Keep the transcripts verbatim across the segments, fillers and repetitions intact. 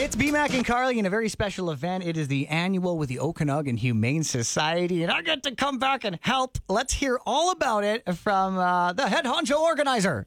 It's B-Mac and Carly in a very special event. It is the annual with the Okanagan Humane Society, and I get to come back and help. Let's hear all about it from uh, the head honcho organizer.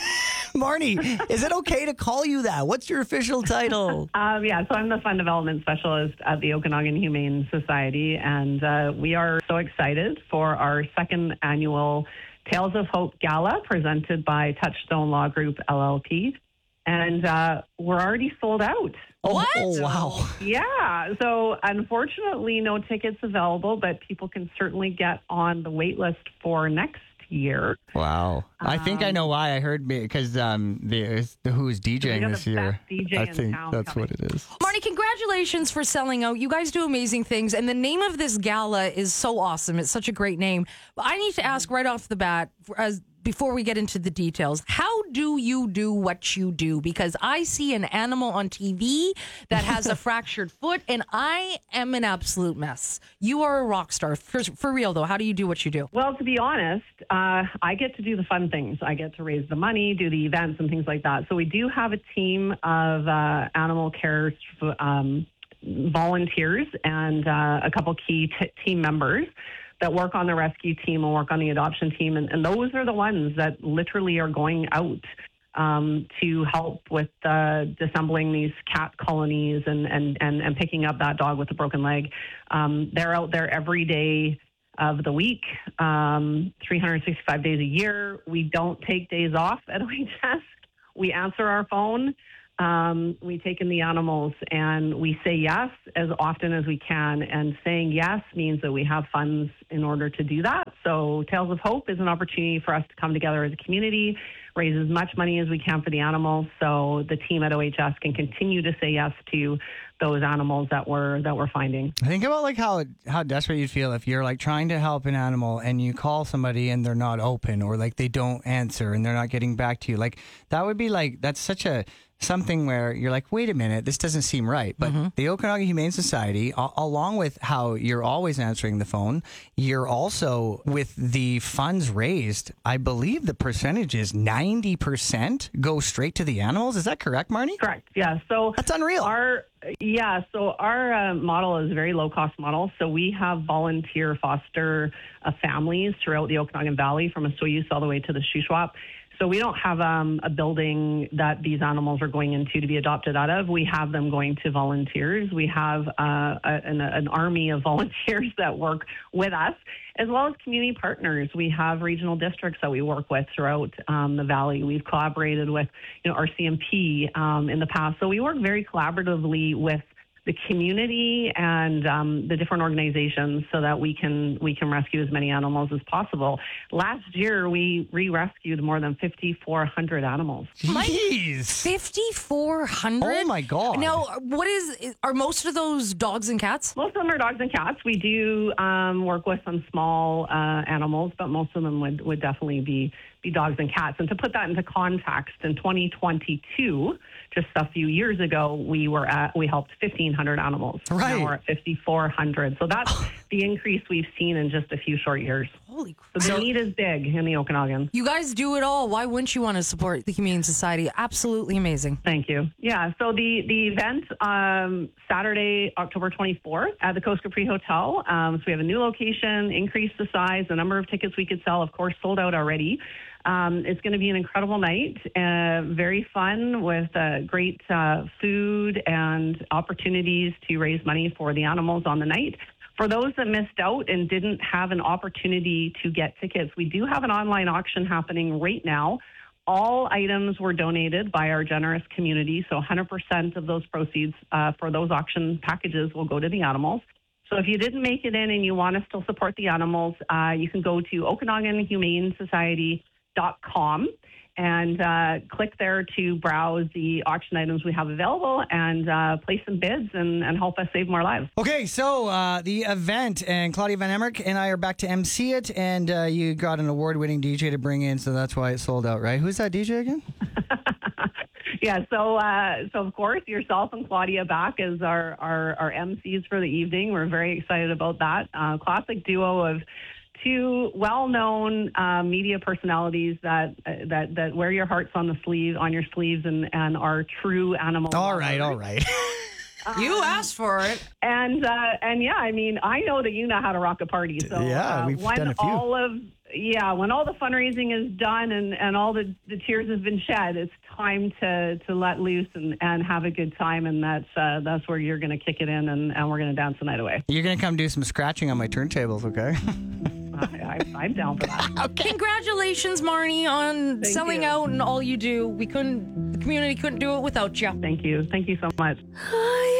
Marnie, is it okay to call you that? What's your official title? Um, yeah, so I'm the Fund Development Specialist at the Okanagan Humane Society, and uh, we are so excited for our second annual Tales of Hope Gala presented by Touchstone Law Group, L L P. And uh, we're already sold out. Oh, What? oh, wow. Yeah. So unfortunately, no tickets available, but people can certainly get on the wait list for next year. Wow. I think I know why. I heard because um, the, the who's DJing You're this the year. best D J I in think town that's coming. what it is. Marnie, congratulations for selling out. You guys do amazing things. And the name of this gala is so awesome. It's such a great name. But I need to ask right off the bat, as before we get into the details, how do you do what you do? Because I see an animal on T V that has a fractured foot, and I am an absolute mess. You are a rock star. For, for real, though, how do you do what you do? Well, to be honest, uh, I get to do the fun things. I get to raise the money, do the events, and things like that. So we do have a team of uh, animal care um, volunteers and uh, a couple key t- team members that work on the rescue team and work on the adoption team. And, and those are the ones that literally are going out um, to help with uh, disassembling these cat colonies and, and, and, and picking up that dog with a broken leg. Um, they're out there every day of the week, um, three hundred sixty-five days a year. We don't take days off at O H S. We answer our phone. Um, we take in the animals and we say yes as often as we can. And saying yes means that we have funds in order to do that. So Tales of Hope is an opportunity for us to come together as a community, raise as much money as we can for the animals, so the team at O H S can continue to say yes to those animals that we're that we're finding. Think about like how how desperate you'd feel if you're like trying to help an animal and you call somebody and they're not open, or like they don't answer and they're not getting back to you. Like that would be like, that's such a something where you're like, wait a minute, this doesn't seem right. But mm-hmm. the Okanagan Humane Society, a- along with how you're always answering the phone, you're also with the funds raised. I believe the percentage is ninety percent go straight to the animals. Is that correct, Marnie? Correct. Yeah. So that's unreal. Our yeah. So our uh, model is a very low cost model. So we have volunteer foster uh, families throughout the Okanagan Valley, from Osoyoos all the way to the Shuswap. So we don't have um, a building that these animals are going into to be adopted out of. We have them going to volunteers. We have uh, a, an, an army of volunteers that work with us, as well as community partners. We have regional districts that we work with throughout um, the valley. We've collaborated with, you know, R C M P um, in the past. So we work very collaboratively with the community and um, the different organizations so that we can we can rescue as many animals as possible. Last year, we re-rescued more than fifty-four hundred animals. Jeez. fifty-four hundred? Oh, my God. Now, what is, are most of those dogs and cats? Most of them are dogs and cats. We do um, work with some small uh, animals, but most of them would, would definitely be, be dogs and cats. And to put that into context, in twenty twenty-two, just a few years ago, we were at we helped fifteen hundred animals. Right. Now we're at fifty-four hundred. So that's the increase we've seen in just a few short years. Holy crap. So the need is big in the Okanagan. You guys do it all. Why wouldn't you want to support the Humane Society? Absolutely amazing. Thank you. Yeah, so the, the event, um, Saturday, October twenty-fourth at the Coast Capri Hotel. Um, so we have a new location, increased the size, the number of tickets we could sell, of course, sold out already. Um, it's going to be an incredible night, uh, very fun with uh, great uh, food and opportunities to raise money for the animals on the night. For those that missed out and didn't have an opportunity to get tickets, we do have an online auction happening right now. All items were donated by our generous community, so one hundred percent of those proceeds uh, for those auction packages will go to the animals. So if you didn't make it in and you want to still support the animals, uh, you can go to Okanagan Humane Society dot com and uh, click there to browse the auction items we have available and uh, place some bids and, and help us save more lives. Okay, so uh, the event, and Claudia Van Emmerich and I are back to M C it, and uh, you got an award-winning D J to bring in, so that's why it sold out, right? Who's that D J again? Yeah, so uh, so of course, yourself and Claudia back as our, our, our M Cs for the evening. We're very excited about that. Uh, classic duo of two well-known uh, media personalities that uh, that that wear your hearts on the sleeve on your sleeves and, and are true animal All lovers. right, all right. You asked for it. And uh, and yeah, I mean, I know that you know how to rock a party. So Yeah, uh, we've when done a few. all of yeah, when all the fundraising is done and, and all the, the tears have been shed, it's time to, to let loose and, and have a good time. And that's uh, that's where you're going to kick it in, and, and we're going to dance the night away. You're going to come do some scratching on my turntables, okay? I, I, I'm down for that. Congratulations, Marnie, on Thank selling you. out and all you do. We couldn't, the community couldn't do it without you. Thank you. Thank you so much.